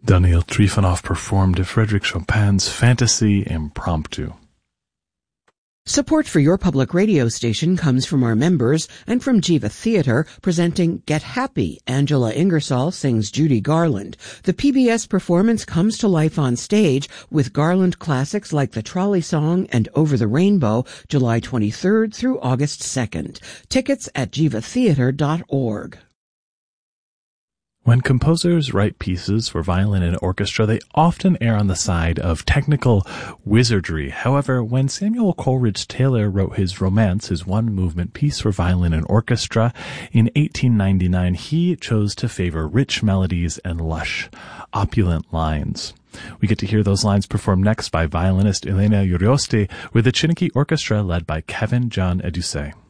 Daniel Trifonov performed Frédéric Chopin's Fantasy Impromptu. Support for your public radio station comes from our members and from Jiva Theatre, presenting Get Happy. Angela Ingersoll sings Judy Garland. The PBS performance comes to life on stage with Garland classics like The Trolley Song and Over the Rainbow, July 23rd through August 2nd. Tickets at jivatheatre.org. When composers write pieces for violin and orchestra, they often err on the side of technical wizardry. However, when Samuel Coleridge Taylor wrote his Romance, his one-movement piece for violin and orchestra, in 1899, he chose to favor rich melodies and lush, opulent lines. We get to hear those lines performed next by violinist Elena Urioste with the Chiniki Orchestra led by Kevin John Edusei.